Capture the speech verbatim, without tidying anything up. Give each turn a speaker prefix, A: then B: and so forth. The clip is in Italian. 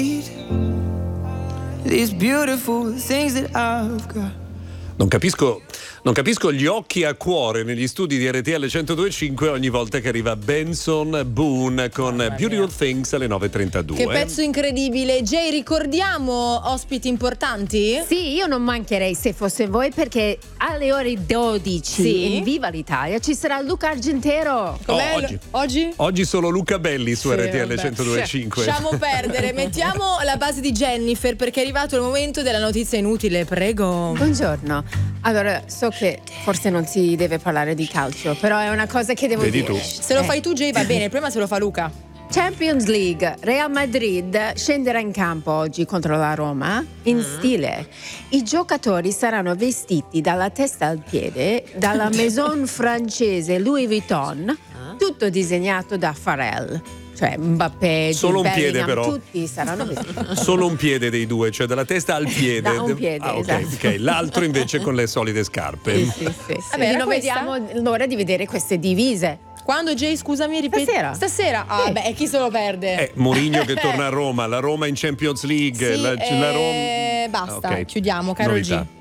A: These beautiful things that I've got.
B: Non capisco, non capisco gli occhi a cuore negli studi di R T L centodue e cinque ogni volta che arriva Benson Boone con Beautiful Things alle nove e trentadue.
C: Che pezzo incredibile. Jay, ricordiamo ospiti importanti?
D: Sì, io non mancherei se fosse voi, perché alle ore dodici
C: Sì.
D: in Viva l'Italia ci sarà Luca Argentero.
C: Com'è?
B: Oh, oggi.
C: Oggi?
B: Oggi solo Luca Belli su
C: Sì,
B: R T L
C: vabbè.
B: centodue e cinque.
C: Lasciamo perdere, mettiamo la base di Jennifer perché è arrivato il momento della notizia inutile, prego.
D: Buongiorno. Allora, so che forse non si deve parlare di calcio, però è una cosa che devo
B: Vedi
D: dire.
B: tu.
C: Se lo
D: Eh.
C: fai tu, Jay, va bene, il problema se lo fa Luca.
D: Champions League, Real Madrid scenderà in campo oggi contro la Roma in
C: Mm.
D: stile. I giocatori saranno vestiti dalla testa al piede dalla maison francese Louis Vuitton, tutto disegnato da Pharrell. Cioè Mbappé,
B: Solo un
D: Bellingham,
B: piede, però.
D: tutti saranno vestiti.
B: Solo un piede dei due, cioè dalla testa al piede.
D: Da un piede,
B: ah, ok,
D: esatto.
B: ok. L'altro invece con le solide scarpe.
D: Sì, sì, sì, sì.
C: Vabbè, era
D: non
C: questa?
D: vediamo l'ora di vedere queste divise.
C: Quando, Jay, scusami, ripeti?
D: Stasera.
C: Stasera? Ah,
D: Sì.
C: beh, e chi se lo perde?
B: Eh, Mourinho che torna a Roma, la Roma in Champions League,
C: Sì,
B: la, la Roma.
C: eh, basta,
B: Ok.
C: chiudiamo, caro
B: Novità.
C: G.